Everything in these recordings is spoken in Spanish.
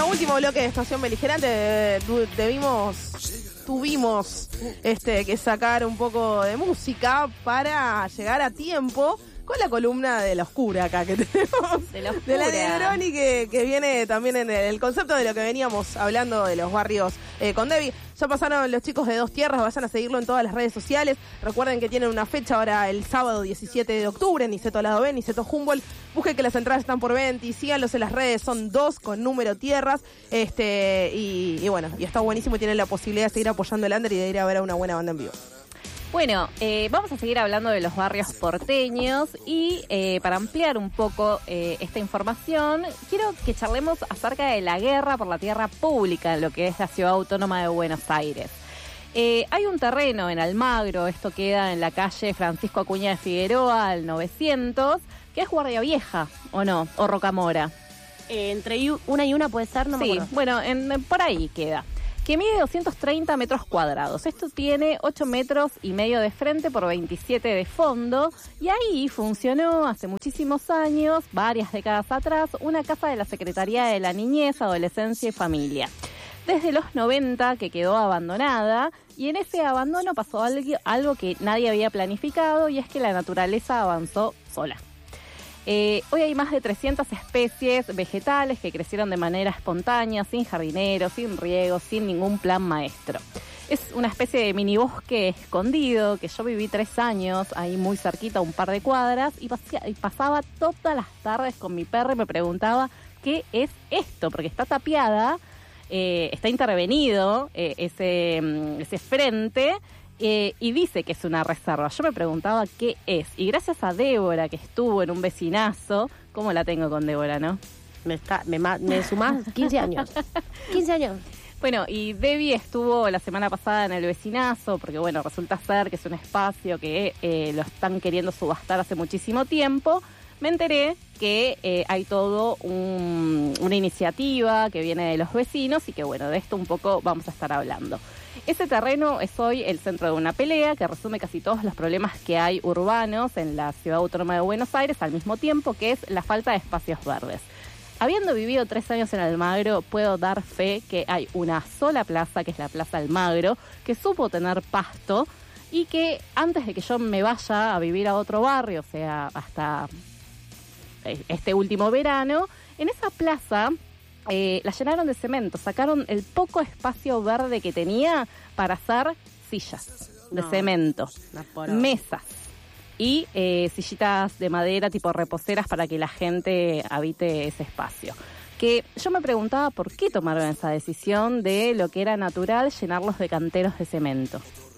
Bueno, último bloque de Estación Beligerante. Tuvimos que sacar un poco de música para llegar a tiempo con la columna de la oscura acá que tenemos. De la oscura. De la Negroni que viene también en el concepto de lo que veníamos hablando de los barrios con Debbie. Ya pasaron los chicos de Dos Tierras, vayan a seguirlo en todas las redes sociales. Recuerden que tienen una fecha ahora el sábado 17 de octubre, Niceto Lado B, Niceto Humboldt. Busquen que las entradas están por venta y síganlos en las redes, son 2 con número Tierras. Y bueno, y está buenísimo y tienen la posibilidad de seguir apoyando el under y de ir a ver a una buena banda en vivo. Bueno, vamos a seguir hablando de los barrios porteños y para ampliar un poco esta información, quiero que charlemos acerca de la guerra por la tierra pública en lo que es la Ciudad Autónoma de Buenos Aires. Hay un terreno en Almagro, esto queda en la calle Francisco Acuña de Figueroa, al 900, que es Guardia Vieja, ¿o no? O Rocamora. Entre una y una puede ser, no me acuerdo. Bueno, por ahí queda. Que mide 230 metros cuadrados. Esto tiene 8 metros y medio de frente por 27 de fondo. Y ahí funcionó hace muchísimos años, varias décadas atrás, una casa de la Secretaría de la Niñez, Adolescencia y Familia. Desde los 90 que quedó abandonada, y en ese abandono pasó algo que nadie había planificado, y es que la naturaleza avanzó sola. Hoy hay más de 300 especies vegetales que crecieron de manera espontánea, sin jardinero, sin riego, sin ningún plan maestro. Es una especie de mini bosque escondido que yo viví 3 años ahí muy cerquita, un par de cuadras, y pasaba todas las tardes con mi perro y me preguntaba qué es esto, porque está tapiada, está intervenido ese frente. Y dice que es una reserva. Yo me preguntaba qué es. Y gracias a Débora, que estuvo en un vecinazo, ¿cómo la tengo con Débora, no? Me sumás 15 años. 15 años. Bueno, y Debbie estuvo la semana pasada en el vecinazo, porque bueno, resulta ser que es un espacio que lo están queriendo subastar hace muchísimo tiempo. Me enteré que hay todo una iniciativa que viene de los vecinos y que bueno, de esto un poco vamos a estar hablando. Ese terreno es hoy el centro de una pelea que resume casi todos los problemas que hay urbanos en la Ciudad Autónoma de Buenos Aires al mismo tiempo, que es la falta de espacios verdes. Habiendo vivido 3 años en Almagro, puedo dar fe que hay una sola plaza, que es la Plaza Almagro, que supo tener pasto y que antes de que yo me vaya a vivir a otro barrio, o sea, hasta este último verano, en esa plaza la llenaron de cemento, sacaron el poco espacio verde que tenía para hacer sillas de cemento, mesas y sillitas de madera tipo reposeras para que la gente habite ese espacio. Que yo me preguntaba por qué tomaron esa decisión de lo que era natural llenarlos de canteros de cemento.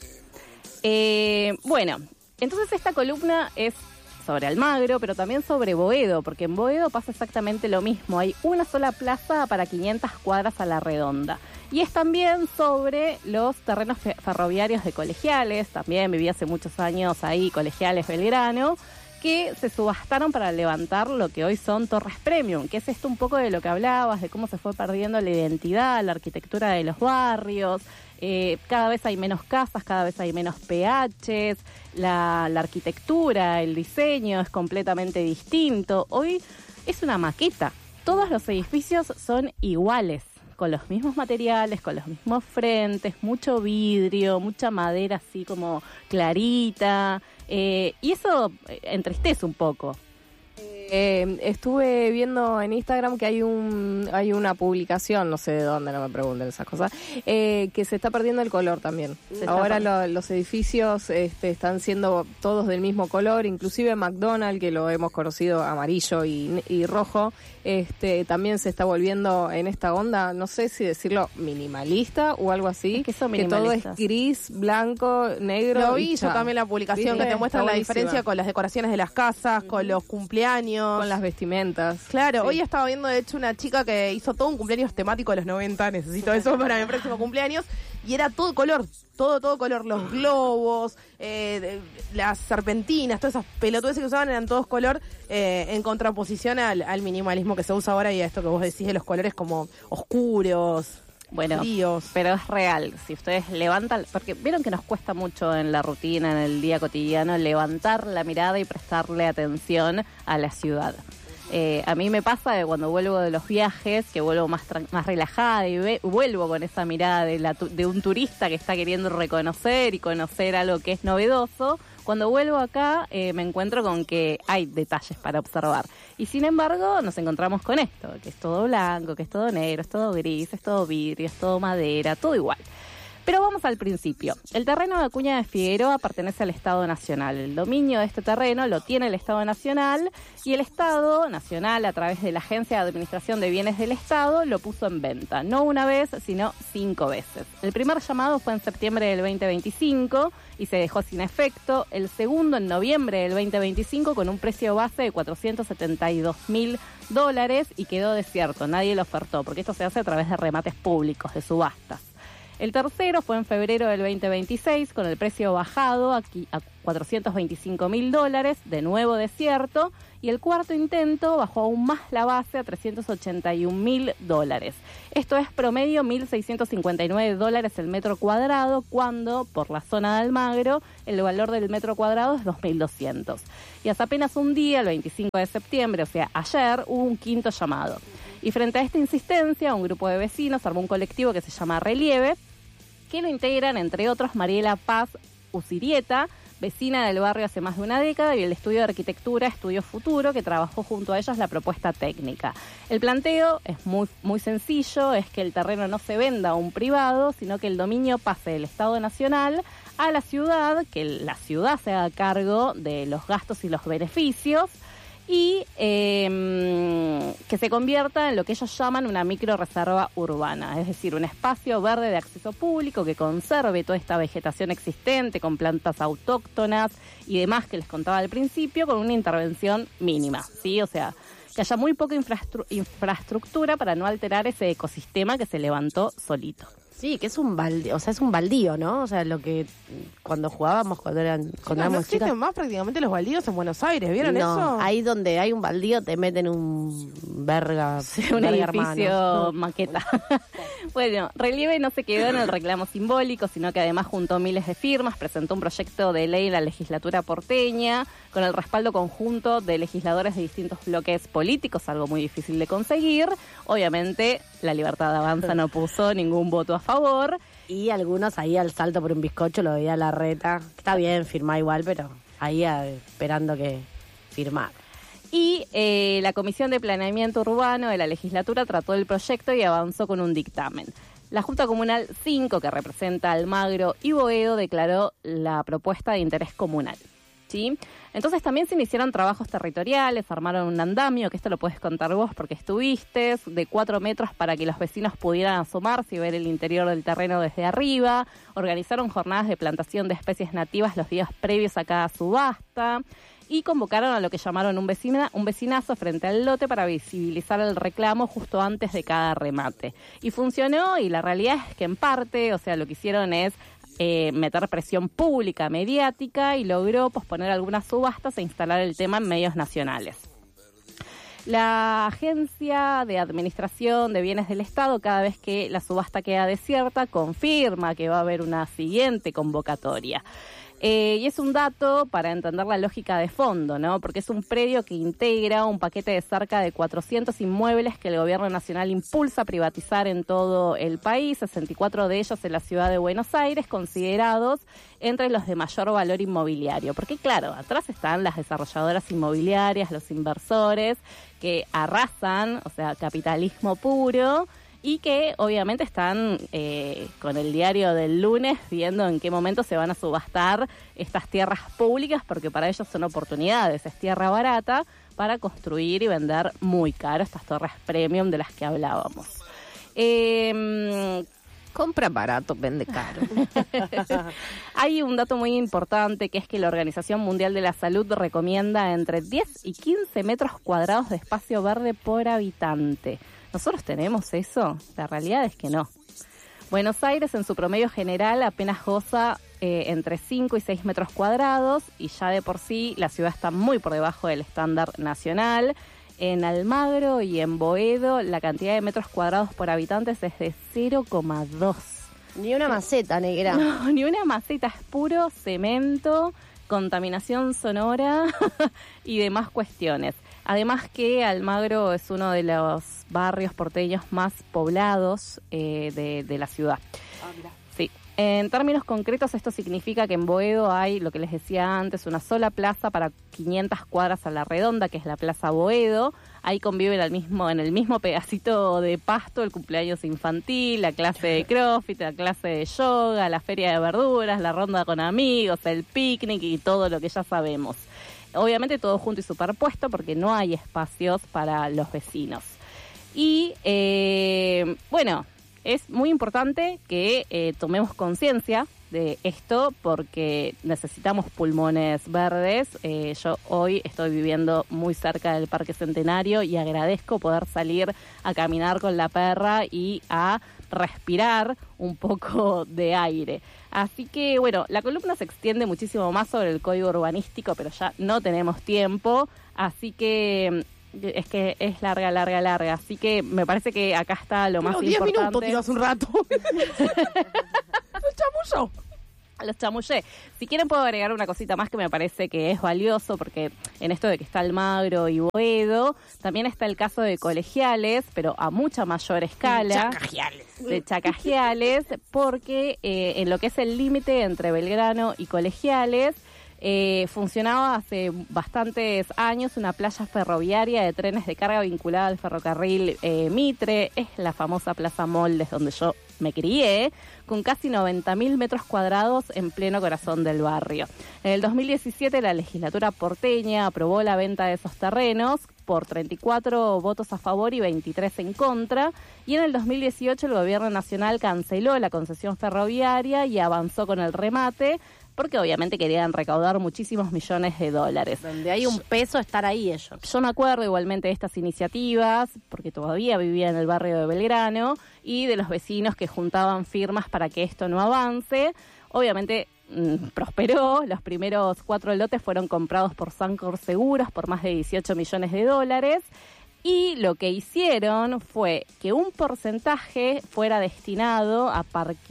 Bueno, entonces esta columna es sobre Almagro, pero también sobre Boedo, porque en Boedo pasa exactamente lo mismo. Hay una sola plaza para 500 cuadras a la redonda. Y es también sobre los terrenos ferroviarios de Colegiales, también viví hace muchos años ahí, Colegiales Belgrano, que se subastaron para levantar lo que hoy son torres premium, que es esto un poco de lo que hablabas, de cómo se fue perdiendo la identidad, la arquitectura de los barrios. Cada vez hay menos casas, cada vez hay menos PHs, la arquitectura, el diseño es completamente distinto. Hoy es una maqueta, todos los edificios son iguales, con los mismos materiales, con los mismos frentes, mucho vidrio, mucha madera así como clarita, y eso entristece un poco. Estuve viendo en Instagram que hay una publicación, no sé de dónde, no me pregunten esas cosas, que se está perdiendo el color también. Ahora los edificios están siendo todos del mismo color, inclusive McDonald's, que lo hemos conocido amarillo y rojo, también se está volviendo en esta onda, no sé si decirlo minimalista o algo así, es que todo es gris, blanco, negro. Lo vi yo también la publicación, que te muestra la diferencia con las decoraciones de las casas, con los cumpleaños, con las vestimentas. Claro, hoy estaba viendo de hecho una chica que hizo todo un cumpleaños temático de los 90, necesito eso para mi próximo cumpleaños, y era todo color, todo color, los globos, las serpentinas, todas esas pelotudeces que usaban eran todos color, en contraposición al minimalismo que se usa ahora y a esto que vos decís de los colores como oscuros. Bueno, fríos. Pero es real, si ustedes levantan, porque vieron que nos cuesta mucho en la rutina, en el día cotidiano, levantar la mirada y prestarle atención a la ciudad. A mí me pasa que cuando vuelvo de los viajes, que vuelvo más relajada y vuelvo con esa mirada de un turista que está queriendo reconocer y conocer algo que es novedoso. Cuando vuelvo acá me encuentro con que hay detalles para observar. Y sin embargo nos encontramos con esto, que es todo blanco, que es todo negro, es todo gris, es todo vidrio, es todo madera, todo igual. Pero vamos al principio. El terreno de Acuña de Figueroa pertenece al Estado Nacional. El dominio de este terreno lo tiene el Estado Nacional y el Estado Nacional, a través de la Agencia de Administración de Bienes del Estado, lo puso en venta. No una vez, sino 5 veces. El primer llamado fue en septiembre del 2025 y se dejó sin efecto. El segundo en noviembre del 2025 con un precio base de $472.000 y quedó desierto. Nadie lo ofertó porque esto se hace a través de remates públicos, de subastas. El tercero fue en febrero del 2026 con el precio bajado aquí a $425.000, de nuevo desierto, y el cuarto intento bajó aún más la base a $381.000. Esto es promedio $1.659 el metro cuadrado, cuando por la zona de Almagro el valor del metro cuadrado es $2.200. Y hace apenas un día, el 25 de septiembre, o sea, ayer, hubo un quinto llamado. Y frente a esta insistencia, un grupo de vecinos armó un colectivo que se llama Relieve, que lo integran, entre otros, Mariela Paz Usirieta, vecina del barrio hace más de una década, y el estudio de arquitectura Estudio Futuro, que trabajó junto a ellos la propuesta técnica. El planteo es muy sencillo, es que el terreno no se venda a un privado, sino que el dominio pase del Estado Nacional a la ciudad, que la ciudad se haga cargo de los gastos y los beneficios, y que se convierta en lo que ellos llaman una microrreserva urbana, es decir, un espacio verde de acceso público que conserve toda esta vegetación existente con plantas autóctonas y demás que les contaba al principio, con una intervención mínima, ¿sí? O sea, que haya muy poca infraestructura para no alterar ese ecosistema que se levantó solito. Sí, que es un baldío, o sea, es un baldío, ¿no? O sea, lo que cuando jugábamos, cuando éramos no chicas. existen más prácticamente los baldíos en Buenos Aires, ¿vieron eso? Ahí donde hay un baldío te meten un verga, sí, un edificio hermano. maqueta. Bueno, Relieve no se quedó en el reclamo simbólico, sino que además juntó miles de firmas, presentó un proyecto de ley en la legislatura porteña, con el respaldo conjunto de legisladores de distintos bloques políticos, algo muy difícil de conseguir. Obviamente, la Libertad Avanza no puso ningún voto a favor. Y algunos ahí al salto por un bizcocho lo veía Larreta. Está bien, firmá igual, pero ahí esperando que firmar. Y la Comisión de Planeamiento Urbano de la legislatura trató el proyecto y avanzó con un dictamen. La Junta Comunal 5, que representa Almagro y Boedo, declaró la propuesta de interés comunal, ¿sí? Entonces también se iniciaron trabajos territoriales, armaron un andamio, que esto lo puedes contar vos porque estuviste, de 4 metros para que los vecinos pudieran asomarse y ver el interior del terreno desde arriba. Organizaron jornadas de plantación de especies nativas los días previos a cada subasta y convocaron a lo que llamaron un vecinazo frente al lote para visibilizar el reclamo justo antes de cada remate. Y funcionó, y la realidad es que en parte, o sea, lo que hicieron es meter presión pública, mediática, y logró posponer algunas subastas e instalar el tema en medios nacionales. La Agencia de Administración de Bienes del Estado, cada vez que la subasta queda desierta, confirma que va a haber una siguiente convocatoria. Y es un dato para entender la lógica de fondo, ¿no? Porque es un predio que integra un paquete de cerca de 400 inmuebles que el gobierno nacional impulsa a privatizar en todo el país, 64 de ellos en la ciudad de Buenos Aires, considerados entre los de mayor valor inmobiliario. Porque claro, atrás están las desarrolladoras inmobiliarias, los inversores que arrasan, o sea, capitalismo puro, y que obviamente están con el diario del lunes viendo en qué momento se van a subastar estas tierras públicas, porque para ellos son oportunidades, es tierra barata para construir y vender muy caro estas torres premium de las que hablábamos. Compra barato, vende caro. Hay un dato muy importante, que es que la Organización Mundial de la Salud recomienda entre 10 y 15 metros cuadrados de espacio verde por habitante. ¿Nosotros tenemos eso? La realidad es que no. Buenos Aires, en su promedio general, apenas goza entre 5 y 6 metros cuadrados, y ya de por sí la ciudad está muy por debajo del estándar nacional. En Almagro y en Boedo la cantidad de metros cuadrados por habitantes es de 0,2. Ni una maceta, negra. No, ni una maceta, es puro cemento, contaminación sonora y demás cuestiones. Además que Almagro es uno de los barrios porteños más poblados de la ciudad. Sí. En términos concretos, esto significa que en Boedo hay, lo que les decía antes, una sola plaza para 500 cuadras a la redonda, que es la Plaza Boedo. Ahí conviven en el mismo pedacito de pasto el cumpleaños infantil, la clase de crossfit, la clase de yoga, la feria de verduras, la ronda con amigos, el picnic y todo lo que ya sabemos. Obviamente todo junto y superpuesto porque no hay espacios para los vecinos. Y bueno, es muy importante que tomemos conciencia de esto porque necesitamos pulmones verdes. Yo hoy estoy viviendo muy cerca del Parque Centenario y agradezco poder salir a caminar con la perra y a respirar un poco de aire. Así que, bueno, la columna se extiende muchísimo más sobre el código urbanístico, pero ya no tenemos tiempo, así que es larga, así que me parece que acá está lo más importante. 10 minutos tiró hace un rato. Los chamullé. Si quieren puedo agregar una cosita más que me parece que es valioso, porque en esto de que está Almagro y Boedo, también está el caso de Colegiales, pero a mucha mayor escala. De Chacajiales, porque en lo que es el límite entre Belgrano y Colegiales, funcionaba hace bastantes años una playa ferroviaria de trenes de carga vinculada al ferrocarril Mitre. Es la famosa Plaza Moldes donde yo me crié, con casi 90.000 metros cuadrados en pleno corazón del barrio. En el 2017 la legislatura porteña aprobó la venta de esos terrenos por 34 votos a favor y 23 en contra, y en el 2018 el gobierno nacional canceló la concesión ferroviaria y avanzó con el remate, porque obviamente querían recaudar muchísimos millones de dólares. Donde hay un peso, estar ahí ellos. Yo me acuerdo igualmente de estas iniciativas, porque todavía vivía en el barrio de Belgrano, y de los vecinos que juntaban firmas para que esto no avance. Obviamente prosperó, los primeros 4 lotes fueron comprados por Sancor Seguros por más de 18 millones de dólares, y lo que hicieron fue que un porcentaje fuera destinado a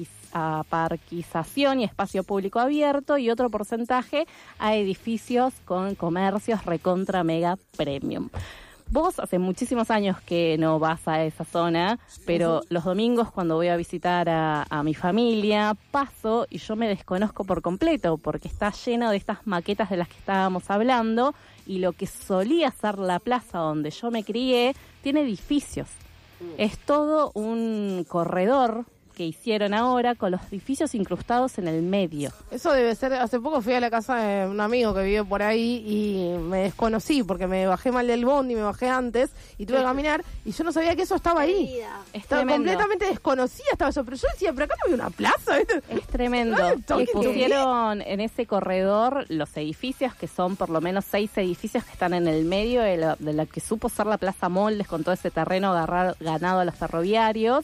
parquización y espacio público abierto y otro porcentaje a edificios con comercios recontra mega premium. Vos hace muchísimos años que no vas a esa zona, pero los domingos cuando voy a visitar a mi familia paso y yo me desconozco por completo porque está lleno de estas maquetas de las que estábamos hablando, y lo que solía ser la plaza donde yo me crié tiene edificios. Es todo un corredor que hicieron ahora con los edificios incrustados en el medio. Eso debe ser, hace poco fui a la casa de un amigo que vive por ahí y me desconocí porque me bajé mal del bondi, me bajé antes y tuve que caminar y yo no sabía que eso estaba ahí. Estaba completamente desconocida, estaba yo, pero yo decía, pero acá no había una plaza, ¿viste? Es tremendo. Y pusieron en ese corredor los edificios, que son por lo menos 6 edificios que están en el medio de la que supo ser la Plaza Moldes, con todo ese terreno ganado a los ferroviarios,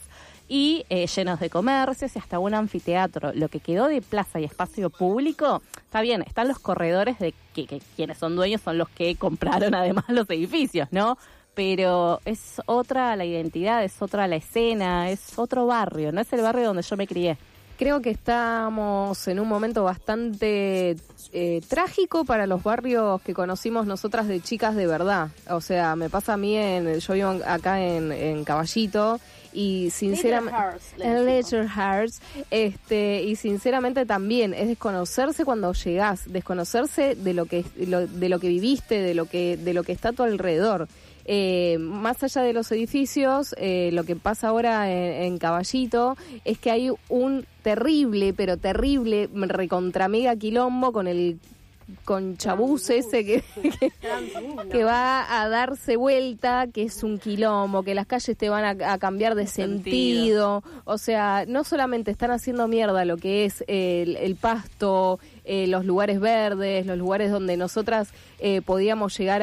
y llenos de comercios y hasta un anfiteatro. Lo que quedó de plaza y espacio público, está bien, están los corredores de que quienes son dueños son los que compraron además los edificios, ¿no? Pero es otra la identidad, es otra la escena, es otro barrio, no es el barrio donde yo me crié. Creo que estamos en un momento bastante trágico para los barrios que conocimos nosotras de chicas de verdad. O sea, me pasa a mí, yo vivo acá en Caballito, y sinceramente en Leisure y sinceramente también es desconocerse cuando llegás, desconocerse de lo que viviste, de lo que está a tu alrededor. Más allá de los edificios, lo que pasa ahora en Caballito es que hay un terrible, pero terrible recontra mega quilombo con chabús ese que va a darse vuelta, que es un quilombo, que las calles te van a cambiar de sentido. O sea, no solamente están haciendo mierda lo que es el pasto, los lugares verdes, los lugares donde nosotras podíamos llegar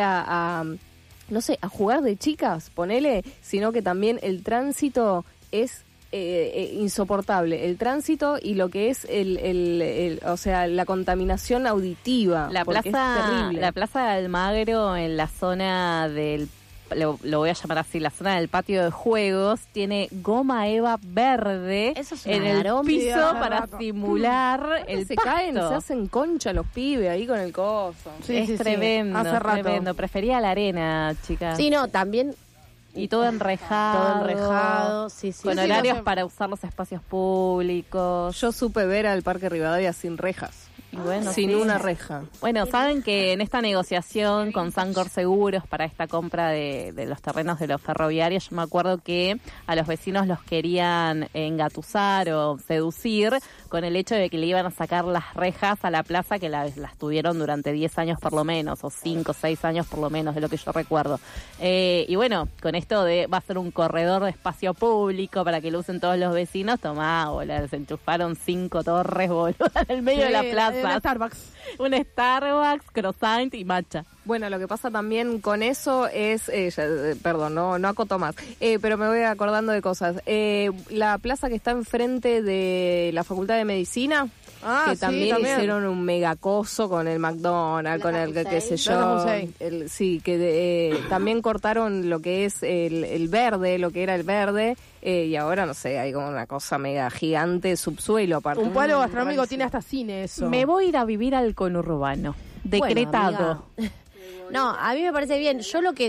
no sé, a jugar de chicas, ponele, sino que también el tránsito es insoportable. El tránsito y lo que es o sea, la contaminación auditiva. La plaza de Almagro, en la zona del lo voy a llamar así, la zona del patio de juegos, tiene goma eva verde Eso es en una el garompa. piso para simular el se pasto. caen, se hacen concha los pibes ahí con el coso. Sí, es sí, sí. tremendo, Hace rato. tremendo. Prefería la arena, chicas. Sí, no, también Y todo enrejado. todo enrejado, sí. Con Sí, horarios no sé. para usar los espacios públicos. Yo supe ver al Parque Rivadavia sin rejas. Y bueno, sin sí. una reja. Bueno, saben que en esta negociación con Sancor Seguros para esta compra de los terrenos de los ferroviarios, yo me acuerdo que a los vecinos los querían engatusar o seducir con el hecho de que le iban a sacar las rejas a la plaza que las tuvieron durante 10 años por lo menos, o 5 o 6 años por lo menos, de lo que yo recuerdo. Y bueno, con esto de va a ser un corredor de espacio público para que lo usen todos los vecinos, tomá, boludo, se enchufaron 5 torres, boludo, en el medio de la plaza. En Starbucks. Un Starbucks, croissant y matcha. Bueno, lo que pasa también con eso es, perdón, no acoto más, pero me voy acordando de cosas. La plaza que está enfrente de la Facultad de Medicina, que Sí, también hicieron un megacoso con el McDonald's, con el qué sé yo. Sí, que también cortaron lo que es el verde, lo que era el verde, y ahora no sé, hay como una cosa mega gigante, subsuelo aparte. Un palo gastronómico rarísimo. tiene hasta cine eso. Me voy a ir a vivir al conurbano. Decretado. Bueno, amiga. No, a mí me parece bien. Yo lo que